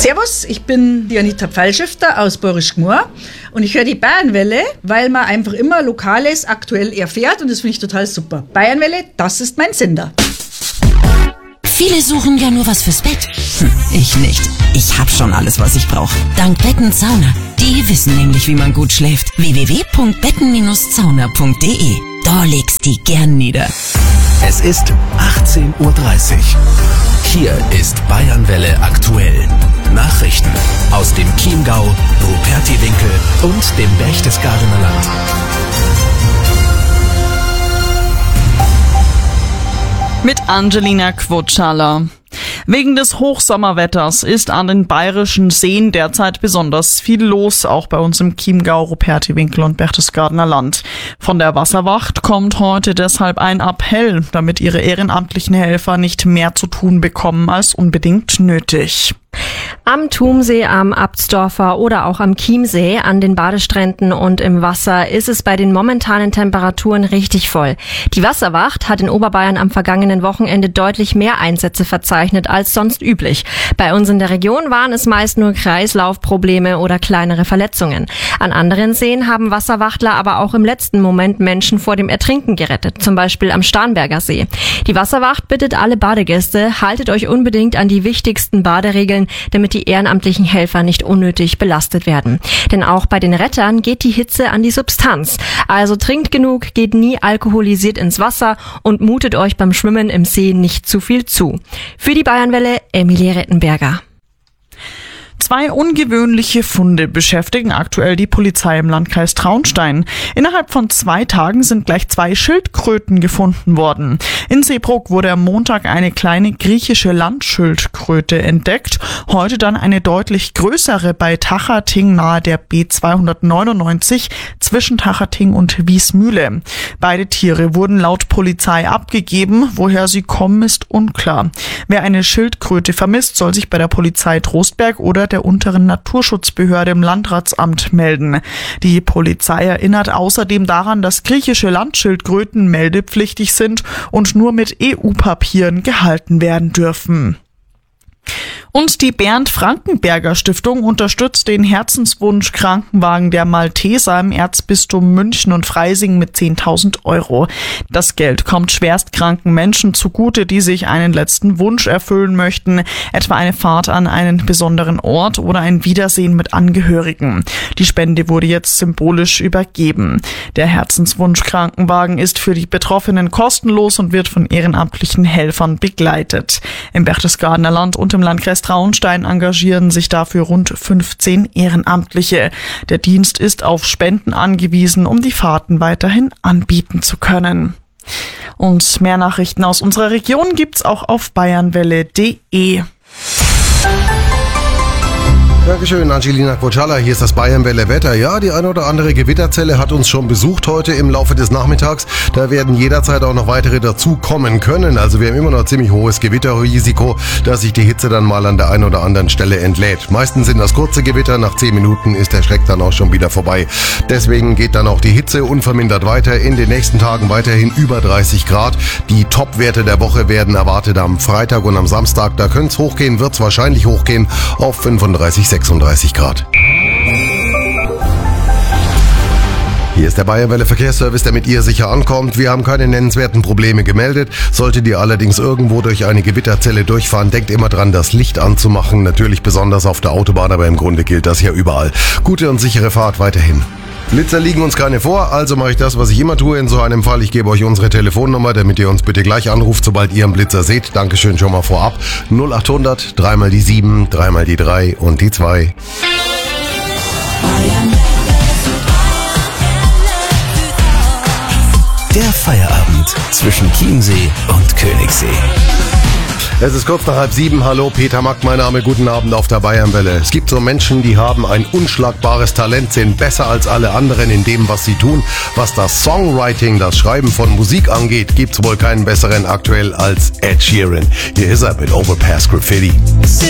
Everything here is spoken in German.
Servus, ich bin die Anita Pfeilschifter aus Borisch Gmur und ich höre die Bayernwelle, weil man einfach immer Lokales aktuell erfährt und das finde ich total super. Bayernwelle, das ist mein Sender. Viele suchen ja nur was fürs Bett. Ich nicht. Ich hab schon alles, was ich brauche. Dank Betten-Sauna. Die wissen nämlich, wie man gut schläft. www.betten-sauna.de. Da legst die gern nieder. Es ist 18:30 Uhr. Hier ist Bayernwelle aktuell. Nachrichten aus dem Chiemgau, Rupertiwinkel und dem Berchtesgadener Land. Mit Angelina Quotschala. Wegen des Hochsommerwetters ist an den bayerischen Seen derzeit besonders viel los, auch bei uns im Chiemgau, Rupertiwinkel und Berchtesgadener Land. Von der Wasserwacht kommt heute deshalb ein Appell, damit ihre ehrenamtlichen Helfer nicht mehr zu tun bekommen als unbedingt nötig. Am Thumsee, am Abtsdorfer oder auch am Chiemsee, an den Badestränden und im Wasser ist es bei den momentanen Temperaturen richtig voll. Die Wasserwacht hat in Oberbayern am vergangenen Wochenende deutlich mehr Einsätze verzeichnet als sonst üblich. Bei uns in der Region waren es meist nur Kreislaufprobleme oder kleinere Verletzungen. An anderen Seen haben Wasserwachtler aber auch im letzten Moment Menschen vor dem Ertrinken gerettet, zum Beispiel am Starnberger See. Die Wasserwacht bittet alle Badegäste, haltet euch unbedingt an die wichtigsten Baderegeln, damit die ehrenamtlichen Helfer nicht unnötig belastet werden. Denn auch bei den Rettern geht die Hitze an die Substanz. Also trinkt genug, geht nie alkoholisiert ins Wasser und mutet euch beim Schwimmen im See nicht zu viel zu. Für die Bayernwelle, Emilie Rettenberger. 2 ungewöhnliche Funde beschäftigen aktuell die Polizei im Landkreis Traunstein. Innerhalb von 2 Tagen sind gleich 2 Schildkröten gefunden worden. In Seebruck wurde am Montag eine kleine griechische Landschildkröte entdeckt. Heute dann eine deutlich größere bei Tachating nahe der B299 zwischen Tachating und Wiesmühle. Beide Tiere wurden laut Polizei abgegeben. Woher sie kommen, ist unklar. Wer eine Schildkröte vermisst, soll sich bei der Polizei Trostberg oder der unteren Naturschutzbehörde im Landratsamt melden. Die Polizei erinnert außerdem daran, dass griechische Landschildkröten meldepflichtig sind und nur mit EU-Papieren gehalten werden dürfen. Und die Bernd-Frankenberger Stiftung unterstützt den Herzenswunsch-Krankenwagen der Malteser im Erzbistum München und Freising mit 10.000 €. Das Geld kommt schwerstkranken Menschen zugute, die sich einen letzten Wunsch erfüllen möchten, etwa eine Fahrt an einen besonderen Ort oder ein Wiedersehen mit Angehörigen. Die Spende wurde jetzt symbolisch übergeben. Der Herzenswunsch-Krankenwagen ist für die Betroffenen kostenlos und wird von ehrenamtlichen Helfern begleitet. Im Berchtesgadener Land und im Landkreis Traunstein engagieren sich dafür rund 15 Ehrenamtliche. Der Dienst ist auf Spenden angewiesen, um die Fahrten weiterhin anbieten zu können. Und mehr Nachrichten aus unserer Region gibt's auch auf bayernwelle.de. Dankeschön, Angelina Quotschala. Hier ist das Bayernwelle Wetter. Ja, die eine oder andere Gewitterzelle hat uns schon besucht heute im Laufe des Nachmittags. Da werden jederzeit auch noch weitere dazukommen können. Also wir haben immer noch ziemlich hohes Gewitterrisiko, dass sich die Hitze dann mal an der einen oder anderen Stelle entlädt. Meistens sind das kurze Gewitter. Nach 10 Minuten ist der Schreck dann auch schon wieder vorbei. Deswegen geht dann auch die Hitze unvermindert weiter. In den nächsten Tagen weiterhin über 30 Grad. Die Topwerte der Woche werden erwartet am Freitag und am Samstag. Da könnte es hochgehen, wird es wahrscheinlich hochgehen auf 35, 36 Grad. Hier ist der Bayernwelle Verkehrsservice, der mit ihr sicher ankommt. Wir haben keine nennenswerten Probleme gemeldet. Solltet ihr allerdings irgendwo durch eine Gewitterzelle durchfahren, denkt immer dran, das Licht anzumachen. Natürlich besonders auf der Autobahn, aber im Grunde gilt das ja überall. Gute und sichere Fahrt weiterhin. Blitzer liegen uns keine vor, also mache ich das, was ich immer tue in so einem Fall. Ich gebe euch unsere Telefonnummer, damit ihr uns bitte gleich anruft, sobald ihr einen Blitzer seht. Dankeschön schon mal vorab. 0800 3 mal die 7, 3 mal die 3 und die 2. Der Feierabend zwischen Chiemsee und Königssee. Es ist kurz nach 6:30. Hallo, Peter Mack, mein Name. Guten Abend auf der Bayernwelle. Es gibt so Menschen, die haben ein unschlagbares Talent, sind besser als alle anderen in dem, was sie tun. Was das Songwriting, das Schreiben von Musik angeht, gibt's wohl keinen besseren aktuell als Ed Sheeran. Hier ist er mit Overpass Graffiti.